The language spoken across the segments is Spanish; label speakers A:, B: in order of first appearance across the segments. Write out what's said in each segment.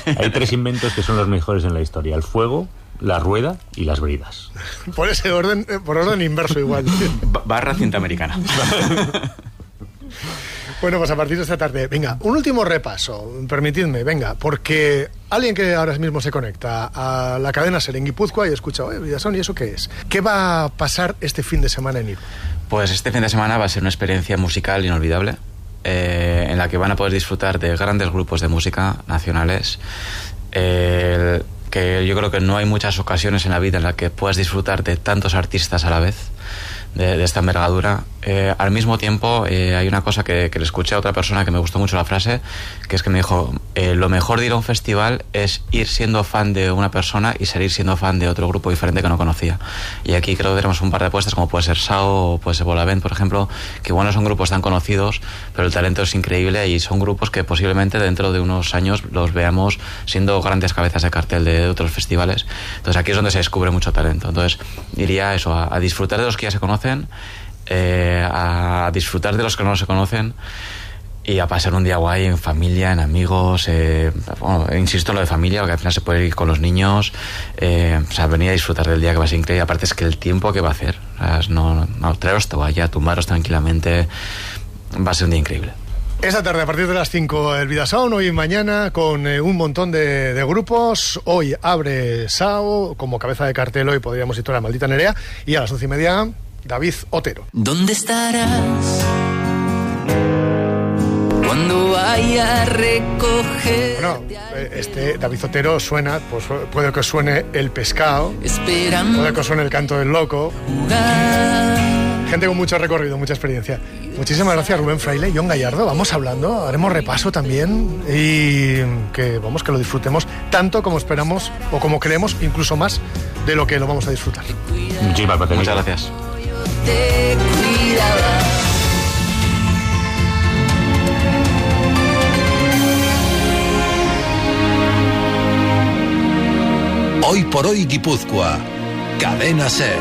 A: Hay 3 inventos que son los mejores en la historia: el fuego, la rueda y las bridas.
B: Por ese orden, por orden inverso igual.
C: Barra cinta americana.
B: Bueno, pues a partir de esta tarde, venga, un último repaso, permitidme, venga, porque alguien que ahora mismo se conecta a la cadena SER en Guipúzcoa y escucha, Vidasoa, ¿y eso qué es? ¿Qué va a pasar este fin de semana en Irún?
C: Pues este fin de semana va a ser una experiencia musical inolvidable, en la que van a poder disfrutar de grandes grupos de música nacionales, que yo creo que no hay muchas ocasiones en la vida en las que puedas disfrutar de tantos artistas a la vez, de esta envergadura. Al mismo tiempo, hay una cosa que le escuché a otra persona que me gustó mucho la frase, que es que me dijo, lo mejor de ir a un festival es ir siendo fan de una persona y salir siendo fan de otro grupo diferente que no conocía. Y aquí creo que tenemos un par de apuestas, como puede ser Sao o puede ser Bolavent, por ejemplo, que bueno, son grupos tan conocidos, pero el talento es increíble y son grupos que posiblemente dentro de unos años los veamos siendo grandes cabezas de cartel de otros festivales. Entonces aquí es donde se descubre mucho talento. Entonces diría eso, a disfrutar de los que ya se conocen, a disfrutar de los que no se conocen y a pasar un día guay en familia, en amigos, bueno, insisto en lo de familia, porque al final se puede ir con los niños, o sea, venir a disfrutar del día, que va a ser increíble. Aparte es que el tiempo que va a hacer, no traeros toalla, tumbaros tranquilamente, va a ser un día increíble.
B: Esta tarde, a partir de las 5, el Vidasoa, hoy y mañana, con un montón de grupos. Hoy abre Sao, como cabeza de cartel hoy podríamos ir a la Maldita Nerea, y a las 11:30, David Otero.
D: ¿Dónde estarás cuando vaya a recoger?
B: Bueno, David Otero suena, pues puede que suene El Pescado, puede que suene El Canto del Loco. Gente con mucho recorrido, mucha experiencia. Muchísimas gracias, Rubén Fraile, Jon Gallardo. Vamos hablando, haremos repaso también y que lo disfrutemos tanto como esperamos o como creemos, incluso más de lo que lo vamos a disfrutar.
C: Muchas gracias.
E: Hoy por hoy Guipúzcoa, Cadena SER.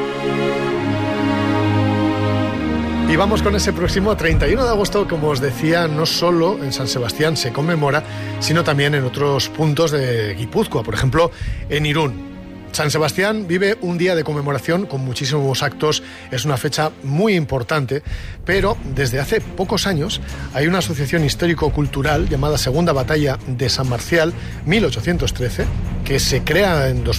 B: Y vamos con ese próximo 31 de agosto, como os decía, no solo en San Sebastián se conmemora, sino también en otros puntos de Guipúzcoa, por ejemplo, en Irún. San Sebastián vive un día de conmemoración con muchísimos actos, es una fecha muy importante, pero desde hace pocos años hay una asociación histórico-cultural llamada Segunda Batalla de San Marcial 1813, que se crea en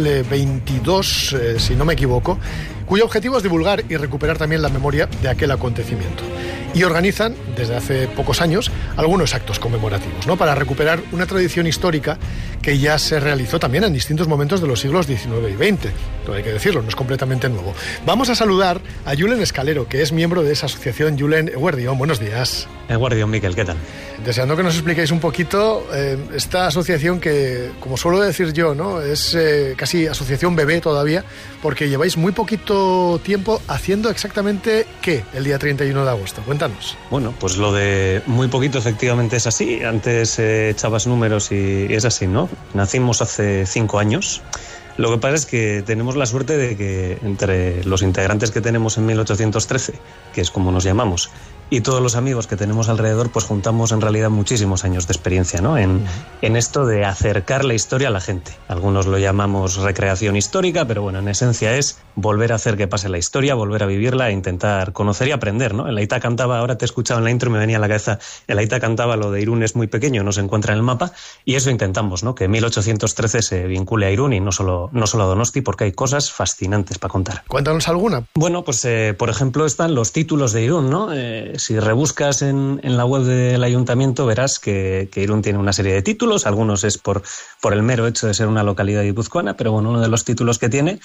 B: 2022, si no me equivoco, cuyo objetivo es divulgar y recuperar también la memoria de aquel acontecimiento. Y organizan, desde hace pocos años, algunos actos conmemorativos, ¿no?, para recuperar una tradición histórica que ya se realizó también en distintos momentos de los siglos XIX y XX. Todo hay que decirlo, no es completamente nuevo. Vamos a saludar a Julen Escalero, que es miembro de esa asociación. Julen, eguerdión, buenos días.
F: Eguerdión, Miquel, ¿qué tal?
B: Deseando que nos expliquéis un poquito esta asociación que, como suelo decir yo, ¿no?, es casi asociación bebé todavía, porque lleváis muy poquito tiempo haciendo exactamente ¿qué el día 31 de agosto? Cuéntanos.
F: Bueno, pues lo de muy poquito efectivamente es así. Antes echabas números y es así, ¿no? Nacimos hace 5 años. Lo que pasa es que tenemos la suerte de que entre los integrantes que tenemos en 1813, que es como nos llamamos, y todos los amigos que tenemos alrededor, pues juntamos en realidad muchísimos años de experiencia, ¿no?, en esto de acercar la historia a la gente. Algunos lo llamamos recreación histórica, pero bueno, en esencia es volver a hacer que pase la historia, volver a vivirla e intentar conocer y aprender, ¿no? El Aita cantaba, ahora te escuchaba en la intro y me venía a la cabeza, el Aita cantaba lo de Irún es muy pequeño, no se encuentra en el mapa, y eso intentamos, ¿no?, que 1813 se vincule a Irún y no solo a Donosti, porque hay cosas fascinantes para contar.
B: Cuéntanos alguna.
F: Bueno, pues por ejemplo están los títulos de Irún, ¿no? Si rebuscas en la web del ayuntamiento verás que Irún tiene una serie de títulos, algunos es por el mero hecho de ser una localidad guipuzcoana, pero bueno, uno de los títulos que tiene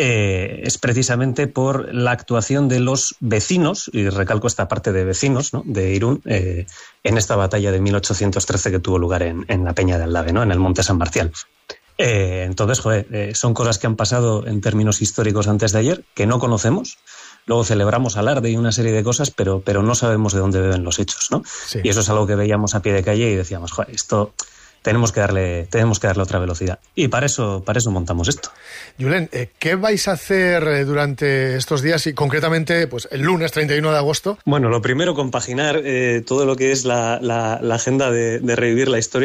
F: es precisamente por la actuación de los vecinos, y recalco esta parte de vecinos, ¿no?, de Irún, en esta batalla de 1813 que tuvo lugar en la Peña de Aldave, ¿no?, en el Monte San Marcial. Entonces, son cosas que han pasado en términos históricos antes de ayer, que no conocemos. Luego celebramos alarde y una serie de cosas, pero no sabemos de dónde beben los hechos, ¿no? Sí. Y eso es algo que veíamos a pie de calle y decíamos, esto tenemos que darle otra velocidad. Y para eso montamos esto.
B: Julen, ¿qué vais a hacer durante estos días y concretamente pues el lunes 31 de agosto?
F: Bueno, lo primero, compaginar todo lo que es la agenda de revivir la historia